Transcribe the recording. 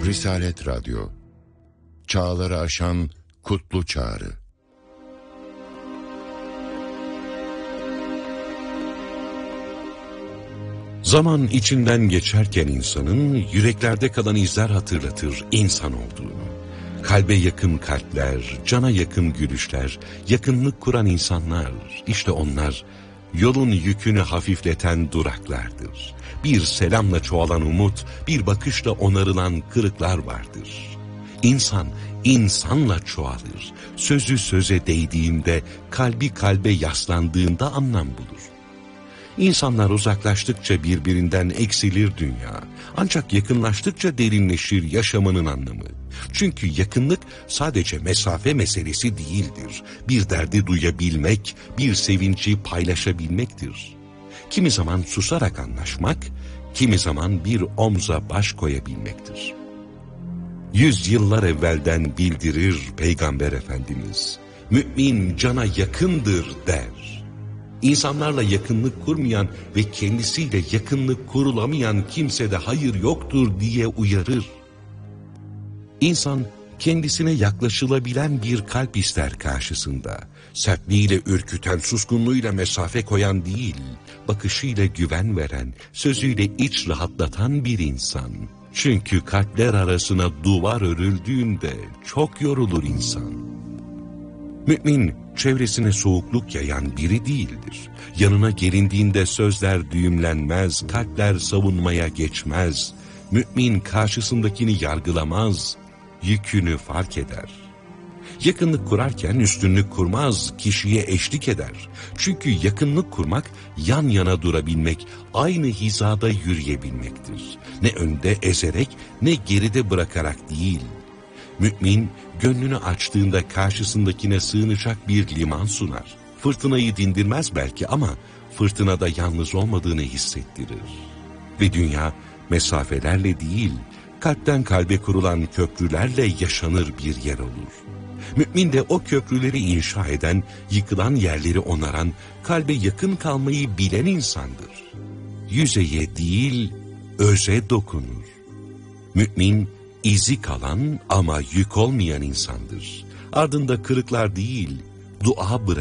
Risalet Radyo, çağları aşan kutlu çağrı. Zaman içinden geçerken insanın yüreklerde kalan izler hatırlatır insan olduğunu. Kalbe yakın kalpler, cana yakın gülüşler, yakınlık kuran insanlar, işte onlar yolun yükünü hafifleten duraklardır. Bir selamla çoğalan umut, bir bakışla onarılan kırıklar vardır. İnsan, insanla çoğalır. Sözü söze değdiğinde, kalbi kalbe yaslandığında anlam bulur. İnsanlar uzaklaştıkça birbirinden eksilir dünya. Ancak yakınlaştıkça derinleşir yaşamının anlamı. Çünkü yakınlık sadece mesafe meselesi değildir. Bir derdi duyabilmek, bir sevinci paylaşabilmektir. Kimi zaman susarak anlaşmak, kimi zaman bir omza baş koyabilmektir. Yüzyıllar evvelden bildirir Peygamber Efendimiz, mümin cana yakındır der. İnsanlarla yakınlık kurmayan ve kendisiyle yakınlık kurulamayan kimsede hayır yoktur diye uyarır. İnsan kendisine yaklaşılabilen bir kalp ister karşısında. Sertliğiyle ürküten, suskunluğuyla mesafe koyan değil, bakışıyla güven veren, sözüyle iç rahatlatan bir insan. Çünkü kalpler arasına duvar örüldüğünde çok yorulur insan. Mümin, çevresine soğukluk yayan biri değildir. Yanına gelindiğinde sözler düğümlenmez, kalpler savunmaya geçmez. Mümin karşısındakini yargılamaz, yükünü fark eder. Yakınlık kurarken üstünlük kurmaz, kişiye eşlik eder. Çünkü yakınlık kurmak, yan yana durabilmek, aynı hizada yürüyebilmektir. Ne önde ezerek, ne geride bırakarak değil. Mümin, gönlünü açtığında karşısındakine sığınacak bir liman sunar. Fırtınayı dindirmez belki ama fırtınada yalnız olmadığını hissettirir. Ve dünya mesafelerle değil, kalpten kalbe kurulan köprülerle yaşanır bir yer olur. Mümin de o köprüleri inşa eden, yıkılan yerleri onaran, kalbe yakın kalmayı bilen insandır. Yüzeye değil, öze dokunur. Mümin, izi kalan ama yük olmayan insandır. Ardında kırıklar değil, dua bırakır.